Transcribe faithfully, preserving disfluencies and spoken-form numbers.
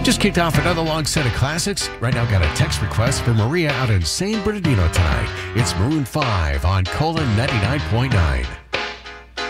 Just kicked off another long set of classics. Right now, got a text request for Maria out in San Bernardino tonight. It's Maroon five on Colon ninety-nine point nine.